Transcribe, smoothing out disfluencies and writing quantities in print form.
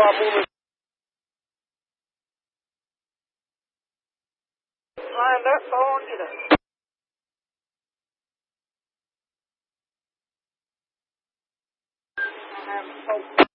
I'm moving. Lined up on you know. I have